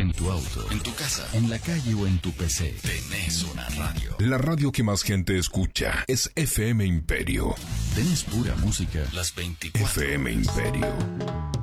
En tu auto, en tu casa, en la calle o en tu PC. tenés una radio. La radio que más gente escucha es FM Imperio. Tenés pura música. Las 24. FM Imperio.